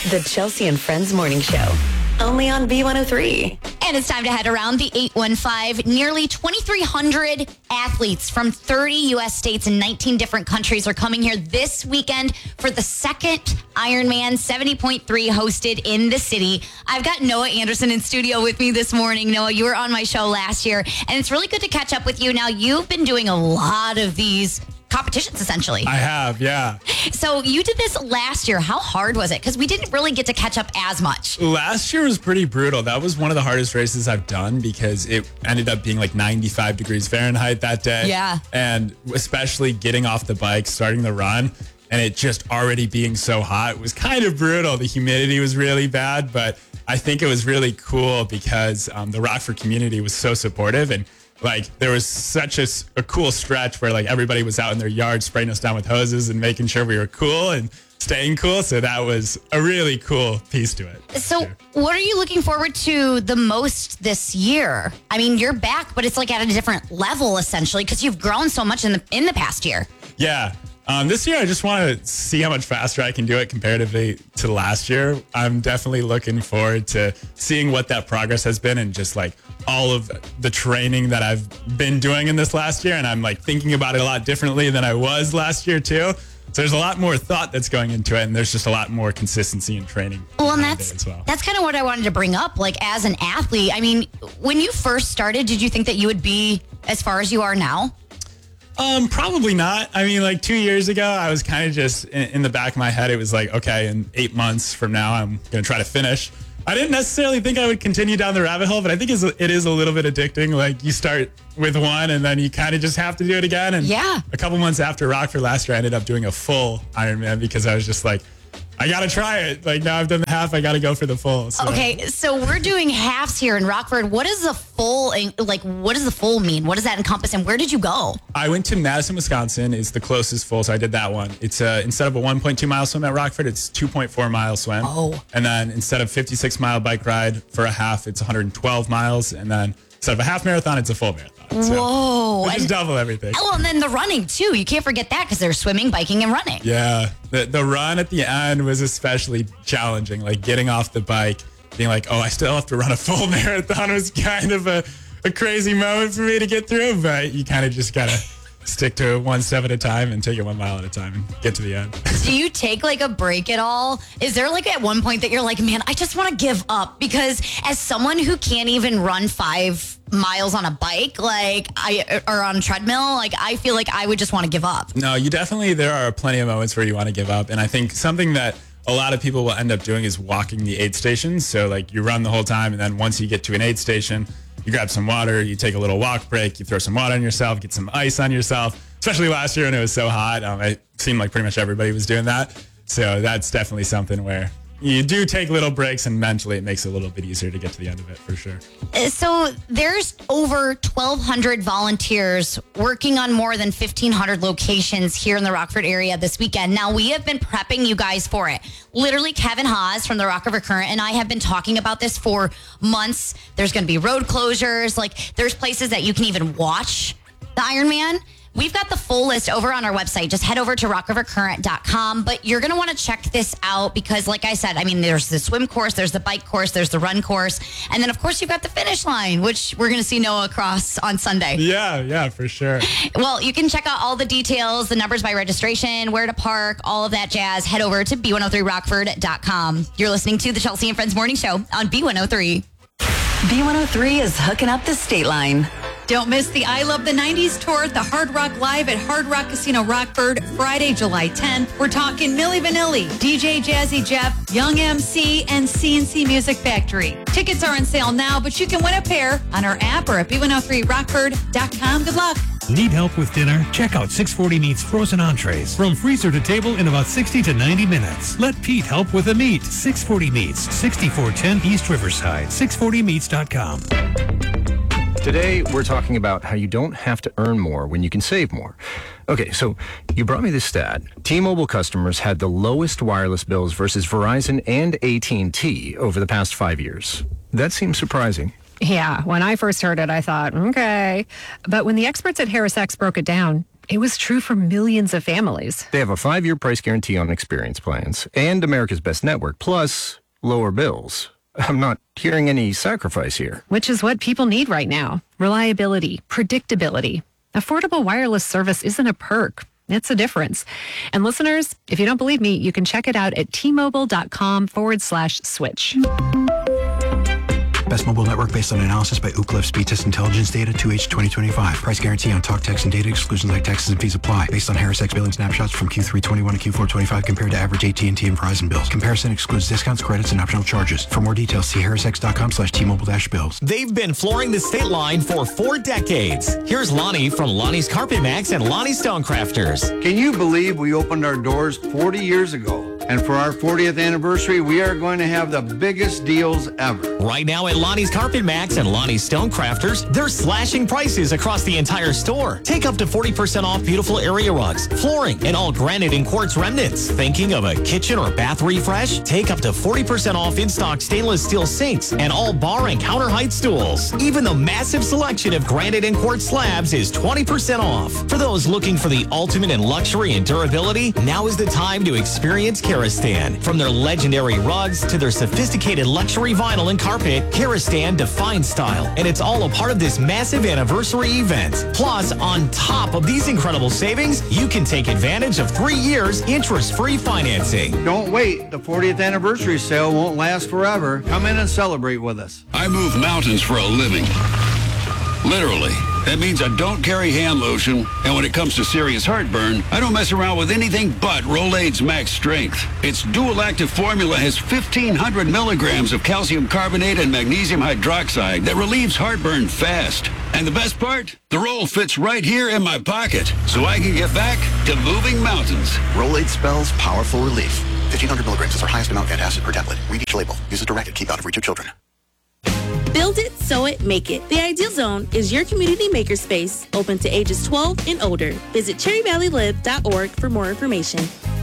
The Chelsea and Friends Morning Show. Only on B103. And it's time to head around the 815. Nearly 2,300 athletes from 30 U.S. states and 19 different countries are coming here this weekend for the second Ironman 70.3 hosted in the city. I've got Noah Anderson in studio with me this morning. Noah, you were on my show last year, and it's really good to catch up with you. Now, you've been doing a lot of these competitions, essentially. I have, yeah. So you did this last year. How hard was it? Because we didn't really get to catch up as much. Last year was pretty brutal. That was one of the hardest races I've done because it ended up being like 95 degrees Fahrenheit that day. Yeah. And especially getting off the bike, starting the run, and it just already being so hot was kind of brutal. The humidity was really bad, but I think it was really cool because the Rockford community was so supportive, and like there was such a cool stretch where like everybody was out in their yard spraying us down with hoses and making sure we were cool and staying cool. So that was a really cool piece to it. So what are you looking forward to the most this year? I mean, you're back, but it's like at a different level essentially because you've grown so much in the past year. Yeah. This year, I just want to see how much faster I can do it comparatively to last year. I'm definitely looking forward to seeing what that progress has been and just like all of the training that I've been doing in this last year. And I'm like thinking about it a lot differently than I was last year too. So there's a lot more thought that's going into it, and there's just a lot more consistency in training. Well, and that's kind of what I wanted to bring up. Like as an athlete, I mean, when you first started, did you think that you would be as far as you are now? Probably not. I mean, like 2 years ago, I was kind of just in the back of my head. It was like, okay, in 8 months from now, I'm going to try to finish. I didn't necessarily think I would continue down the rabbit hole, but I think it is a little bit addicting. Like you start with one and then you kind of just have to do it again. And yeah, a couple months after Rockford last year, I ended up doing a full Ironman because I was just like, I got to try it. Like now I've done the half, I got to go for the full. So. Okay, so we're doing halves here in Rockford. What is the full, like, what does the full mean? What does that encompass? And where did you go? I went to Madison, Wisconsin. It's the closest full, so I did that one. It's instead of a 1.2 mile swim at Rockford, it's 2.4 mile swim. Oh. And then instead of 56 mile bike ride for a half, it's 112 miles. And then instead of a half marathon, it's a full marathon. So whoa. Just double everything. Well, and then the running too. You can't forget that because there's swimming, biking, and running. Yeah. The run at the end was especially challenging. Like getting off the bike, being like, oh, I still have to run a full marathon was kind of a crazy moment for me to get through. But you kind of just got to stick to it one step at a time and take it 1 mile at a time and get to the end. Do you take like a break at all? Is there like at one point that you're like, man, I just want to give up? Because as someone who can't even run 5 miles on a bike, or on a treadmill, like I feel like I would just want to give up. No, there are plenty of moments where you want to give up. And I think something that a lot of people will end up doing is walking the aid stations. So like you run the whole time, and then once you get to an aid station, you grab some water, you take a little walk break, you throw some water on yourself, get some ice on yourself, especially last year when it was so hot. It seemed like pretty much everybody was doing that. So that's definitely something where you do take little breaks, and mentally it makes it a little bit easier to get to the end of it for sure. So there's over 1,200 volunteers working on more than 1,500 locations here in the Rockford area this weekend. Now, we have been prepping you guys for it. Literally, Kevin Haas from the Rock River Current and I have been talking about this for months. There's going to be road closures. Like, there's places that you can even watch the Ironman. We've got the full list over on our website. Just head over to rockrivercurrent.com. But you're going to want to check this out because, like I said, I mean, there's the swim course, there's the bike course, there's the run course. And then, of course, you've got the finish line, which we're going to see Noah cross on Sunday. Yeah, for sure. Well, you can check out all the details, the numbers by registration, where to park, all of that jazz. Head over to b103rockford.com. You're listening to the Chelsea and Friends Morning Show on B103. B103 is hooking up the state line. Don't miss the I Love the 90s tour at the Hard Rock Live at Hard Rock Casino Rockford, Friday, July 10th. We're talking Milli Vanilli, DJ Jazzy Jeff, Young MC, and CNC Music Factory. Tickets are on sale now, but you can win a pair on our app or at b103rockford.com. Good luck. Need help with dinner? Check out 640 Meats frozen entrees. From freezer to table in about 60 to 90 minutes. Let Pete help with the meat. 640 Meats, 6410 East Riverside. 640meats.com. Today, we're talking about how you don't have to earn more when you can save more. Okay, so you brought me this stat. T-Mobile customers had the lowest wireless bills versus Verizon and AT&T over the past 5 years. That seems surprising. Yeah, when I first heard it, I thought, okay. But when the experts at HarrisX broke it down, it was true for millions of families. They have a 5-year price guarantee on experience plans and America's Best Network, plus lower bills. I'm not hearing any sacrifice here. Which is what people need right now. Reliability, predictability. Affordable wireless service isn't a perk. It's a difference. And listeners, if you don't believe me, you can check it out at T-Mobile.com/switch. Best mobile network based on analysis by Ookla Speed Test Intelligence Data 2H 2025. Price guarantee on talk, text, and data. Exclusions like taxes and fees apply. Based on Harris X billing snapshots from Q3 21 to Q4 25 compared to average AT&T and Verizon bills. Comparison excludes discounts, credits, and optional charges. For more details, see harrisx.com/T-Mobile-bills. They've been flooring the state line for 4 decades. Here's Lonnie from Lonnie's Carpet Max and Lonnie Stonecrafters. Can you believe we opened our doors 40 years ago? And for our 40th anniversary, we are going to have the biggest deals ever. Right now at Lonnie's Carpet Max and Lonnie's Stonecrafters, they're slashing prices across the entire store. Take up to 40% off beautiful area rugs, flooring, and all granite and quartz remnants. Thinking of a kitchen or bath refresh? Take up to 40% off in-stock stainless steel sinks and all bar and counter height stools. Even the massive selection of granite and quartz slabs is 20% off. For those looking for the ultimate in luxury and durability, now is the time to experience Karastan. From their legendary rugs to their sophisticated luxury vinyl and carpet, Karastan defines style, and it's all a part of this massive anniversary event. Plus, on top of these incredible savings, you can take advantage of 3 years interest-free financing. Don't wait. The 40th anniversary sale won't last forever. Come in and celebrate with us. I move mountains for a living. Literally. That means I don't carry hand lotion, and when it comes to serious heartburn, I don't mess around with anything but Rolaids Max Strength. Its dual-active formula has 1,500 milligrams of calcium carbonate and magnesium hydroxide that relieves heartburn fast. And the best part? The roll fits right here in my pocket, so I can get back to moving mountains. Rolaids spells powerful relief. 1,500 milligrams is our highest amount of antacid per tablet. Read each label. Use as directed. Keep out of reach of children. Build it, sew it, make it. The Ideal Zone is your community makerspace, open to ages 12 and older. Visit cherryvalleylive.org for more information.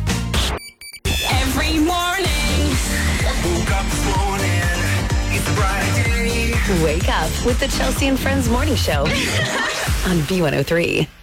Every morning. Woke up this morning. It's a bright day. Wake up with the Chelsea and Friends Morning Show on B103.